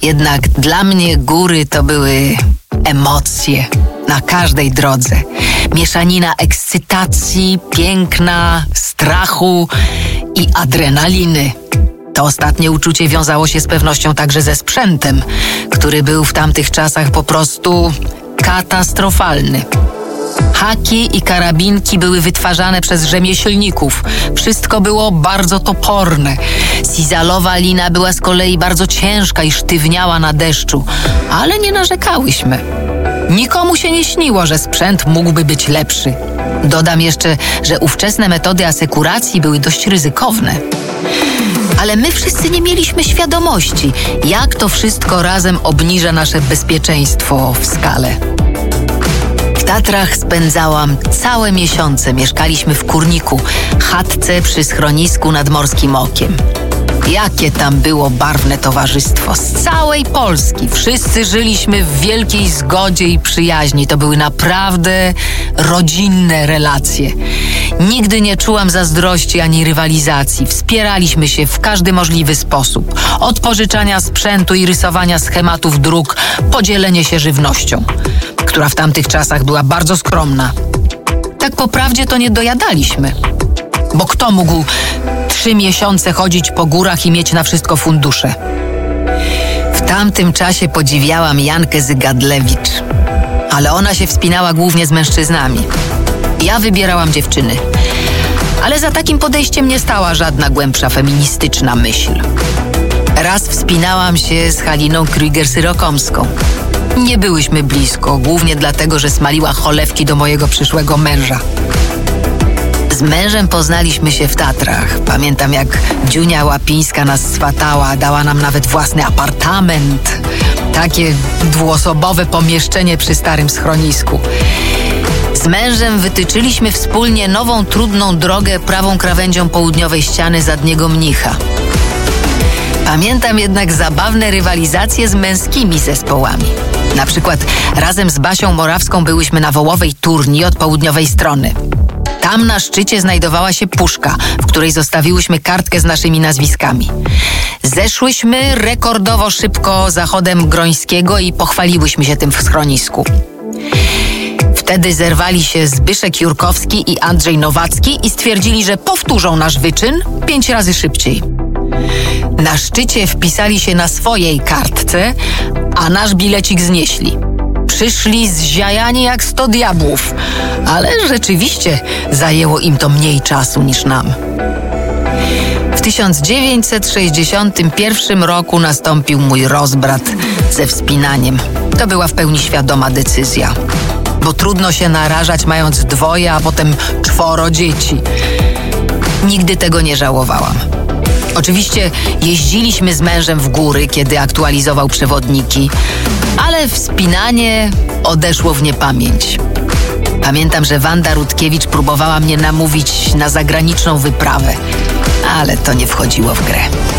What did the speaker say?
Jednak dla mnie góry to były emocje na każdej drodze. Mieszanina ekscytacji, piękna, strachu i adrenaliny. To ostatnie uczucie wiązało się z pewnością także ze sprzętem, który był w tamtych czasach po prostu katastrofalny. Haki i karabinki były wytwarzane przez rzemieślników. Wszystko było bardzo toporne. Sizalowa lina była z kolei bardzo ciężka i sztywniała na deszczu, ale nie narzekałyśmy. Nikomu się nie śniło, że sprzęt mógłby być lepszy. Dodam jeszcze, że ówczesne metody asekuracji były dość ryzykowne. Ale my wszyscy nie mieliśmy świadomości, jak to wszystko razem obniża nasze bezpieczeństwo w skale. W Tatrach spędzałam całe miesiące. Mieszkaliśmy w Kurniku, chatce przy schronisku nad Morskim Okiem. Jakie tam było barwne towarzystwo z całej Polski. Wszyscy żyliśmy w wielkiej zgodzie i przyjaźni. To były naprawdę rodzinne relacje. Nigdy nie czułam zazdrości ani rywalizacji. Wspieraliśmy się w każdy możliwy sposób. Od pożyczania sprzętu i rysowania schematów dróg, po dzielenie się żywnością, która w tamtych czasach była bardzo skromna. Tak po prawdzie to nie dojadaliśmy. Bo kto mógł 3 miesiące chodzić po górach i mieć na wszystko fundusze? W tamtym czasie podziwiałam Jankę Zygadlewicz, ale ona się wspinała głównie z mężczyznami. Ja wybierałam dziewczyny. Ale za takim podejściem nie stała żadna głębsza feministyczna myśl. Raz wspinałam się z Haliną Krüger-Syrokomską. Nie byłyśmy blisko, głównie dlatego, że smaliła cholewki do mojego przyszłego męża. Z mężem poznaliśmy się w Tatrach. Pamiętam, jak Dziunia Łapińska nas swatała, dała nam nawet własny apartament. Takie dwuosobowe pomieszczenie przy starym schronisku. Z mężem wytyczyliśmy wspólnie nową, trudną drogę prawą krawędzią południowej ściany Zadniego Mnicha. Pamiętam jednak zabawne rywalizacje z męskimi zespołami. Na przykład razem z Basią Morawską byłyśmy na Wołowej Turni od południowej strony. Tam na szczycie znajdowała się puszka, w której zostawiłyśmy kartkę z naszymi nazwiskami. Zeszłyśmy rekordowo szybko zachodem Grońskiego i pochwaliłyśmy się tym w schronisku. Wtedy zerwali się Zbyszek Jurkowski i Andrzej Nowacki i stwierdzili, że powtórzą nasz wyczyn 5 razy szybciej. Na szczycie wpisali się na swojej kartce, a nasz bilecik znieśli. Przyszli zziajani jak 100 diabłów, ale rzeczywiście zajęło im to mniej czasu niż nam. W 1961 roku nastąpił mój rozbrat ze wspinaniem. To była w pełni świadoma decyzja, bo trudno się narażać mając 2, a potem 4 dzieci. Nigdy tego nie żałowałam. Oczywiście jeździliśmy z mężem w góry, kiedy aktualizował przewodniki, ale wspinanie odeszło w niepamięć. Pamiętam, że Wanda Rutkiewicz próbowała mnie namówić na zagraniczną wyprawę, ale to nie wchodziło w grę.